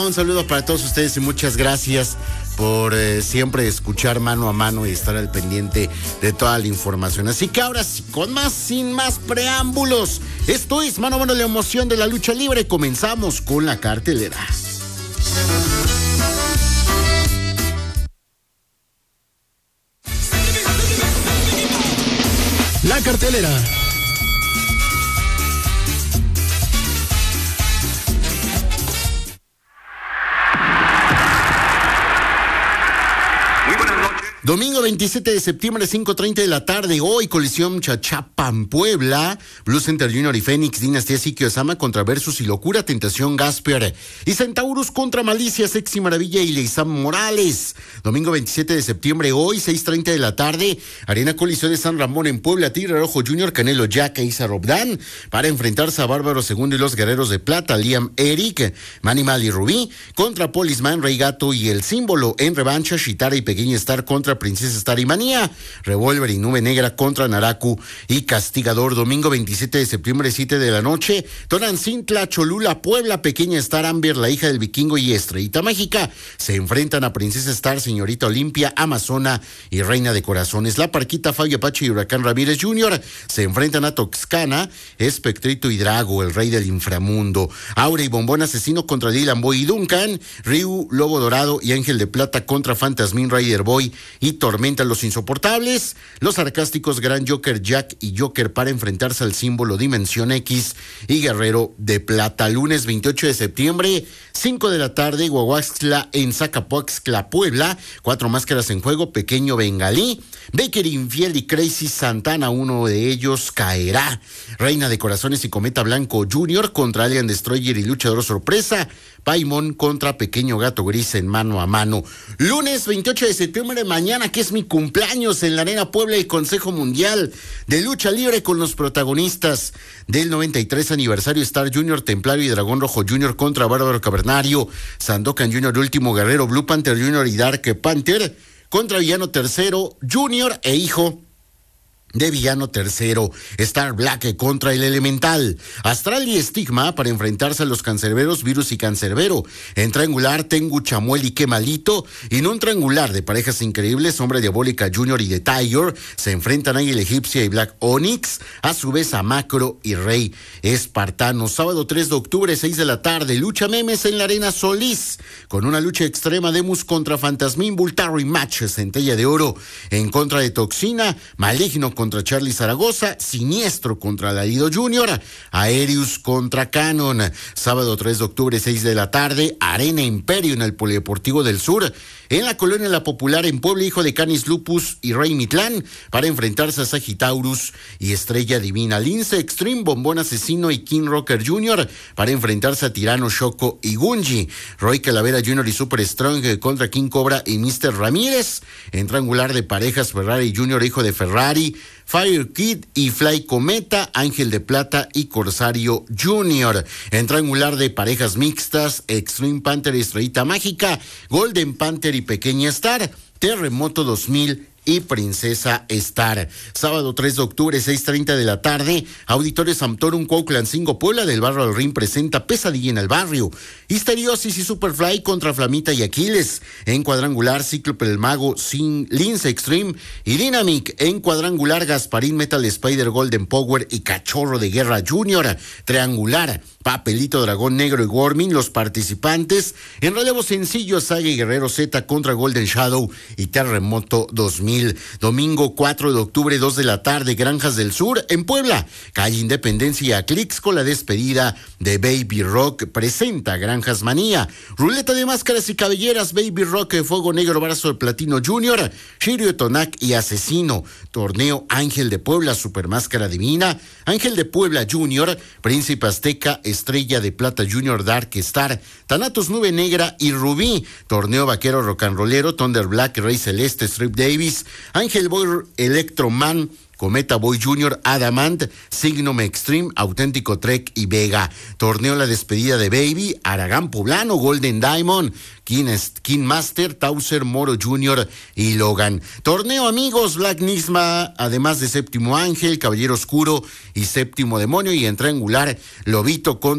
Un saludo para todos ustedes y muchas gracias por siempre escuchar Mano a Mano y estar al pendiente de toda la información. Así que ahora sí, sin más preámbulos, esto es Mano a Mano, la emoción de la lucha libre. Comenzamos con la cartelera. La cartelera. Domingo 27 de septiembre, 5:30 de la tarde. Hoy, colisión Chachapan, Puebla. Blue Center Junior y Fénix, Dinastía Siquio Sama contra Versus y Locura, Tentación Gasper. Y Centaurus contra Malicia, Sexy Maravilla y Leizam Morales. Domingo 27 de septiembre, hoy, 6:30 de la tarde. Arena Coliseo de San Ramón en Puebla. Tigre Rojo Junior, Canelo Jack e Isa Robdán. Para enfrentarse a Bárbaro II y los Guerreros de Plata, Liam Eric, Manimal y Rubí. Contra Polisman, Rey Gato y El Símbolo. En revancha, Shitara y Pequeña Star contra Princesa Star y Manía, Revolver y Nube Negra contra Naraku y Castigador. Domingo 27 de septiembre, 7 de la noche, Tonancintla, Cholula, Puebla, Pequeña Star, Amber, la hija del Vikingo y Estrellita Mágica se enfrentan a Princesa Star, Señorita Olimpia, Amazona y Reina de Corazones. La Parquita, Fabio Apache y Huracán Ramírez Jr. se enfrentan a Toxcana, Espectrito y Drago, el rey del inframundo. Aura y Bombón Asesino contra Dylan Boy y Duncan, Ryu, Lobo Dorado y Ángel de Plata contra Fantasmin, Rider Boy y Tormenta los Insoportables. Los sarcásticos Gran Joker Jack y Joker para enfrentarse al Símbolo, Dimensión X y Guerrero de Plata. Lunes 28 de septiembre, 5 de la tarde, Guaguaxtla en Zacapoaxtla, Puebla. 4 máscaras en juego, Pequeño Bengalí, Baker Infiel y Crazy Santana, uno de ellos caerá. Reina de Corazones y Cometa Blanco Jr. contra Alien Destroyer y Luchador Sorpresa. Paimon contra Pequeño Gato Gris en Mano a Mano. Lunes 28 de septiembre, mañana, que es mi cumpleaños, en la Arena Puebla, el Consejo Mundial de Lucha Libre con los protagonistas del 93 aniversario, Star Junior, Templario y Dragón Rojo Junior contra Bárbaro Cavernario, Sandokan Junior, Último Guerrero, Blue Panther Junior y Dark Panther contra Villano Tercero Junior e hijo de Villano Tercero, Star Black contra el Elemental, Astral y Estigma para enfrentarse a los Cancerberos, Virus y Cancerbero. En triangular, Tengu, Chamuel y Quemalito. Y en un triangular de parejas increíbles, Hombre Diabólica Junior y The Tiger se enfrentan a Águila Egipcia y Black Onyx, a su vez a Macro y Rey Espartano. Sábado 3 de octubre, 6 de la tarde, lucha memes en la Arena Solís, con una lucha extrema, Demus contra Fantasmín, Bultaro y Match, Centella de Oro en contra de Toxina, Maligno contra Charlie Zaragoza, Siniestro contra Larido Jr., Aerius contra Canon. Sábado 3 de octubre, 6 de la tarde, Arena Imperio en el Polideportivo del Sur, en la Colonia La Popular en Puebla, hijo de Canis Lupus y Rey Mitlán, para enfrentarse a Sagitaurus y Estrella Divina. Lince Extreme, Bombón Asesino y King Rocker Jr. para enfrentarse a Tirano, Shoko y Gunji. Roy Calavera Jr. y Super Strong contra King Cobra y Mr. Ramírez. En triangular de parejas, Ferrari Jr., hijo de Ferrari, Fire Kid y Fly Cometa, Ángel de Plata y Corsario Jr. En triangular de parejas mixtas, Extreme Panther y Estrellita Mágica, Golden Panther y Pequeña Star, Terremoto 2000 y Princesa Star. Sábado 3 de octubre, 6:30 de la tarde, Auditorio Sampdorum, Cuautlancingo, Puebla, del Barrio del Rin presenta Pesadilla en el Barrio. Histeriosis y Superfly contra Flamita y Aquiles. En cuadrangular, Cíclope el Mago, Lince Extreme y Dynamic. En cuadrangular, Gasparín, Metal Spider, Golden Power y Cachorro de Guerra Junior. Triangular, Papelito Dragón Negro y Warming, los participantes. En relevo sencillo, Saga y Guerrero Z contra Golden Shadow y Terremoto 2000. Domingo 4 de octubre, 2 de la tarde, Granjas del Sur en Puebla, calle Independencia y Aclix, con la despedida de Baby Rock presenta Granjas Manía. Ruleta de máscaras y cabelleras, Baby Rock, Fuego Negro, Brazo de Platino Junior, Shirio Tonac y Asesino. Torneo Ángel de Puebla, Super Máscara Divina, Ángel de Puebla Junior, Príncipe Azteca, Estrella de Plata Junior, Dark Star, Thanatos Nube Negra y Rubí. Torneo Vaquero Rock and Rollero, Thunder Black, Rey Celeste, Strip Davis, Ángel Boy, Electroman, Cometa Boy Jr., Adamant, Signum Extreme, Auténtico Trek y Vega. Torneo La Despedida de Baby, Aragán Poblano, Golden Diamond, King Master, Tauser, Moro Jr. y Logan. Torneo Amigos, Black Nisma, además de Séptimo Ángel, Caballero Oscuro y Séptimo Demonio. Y en triangular, Lobito contra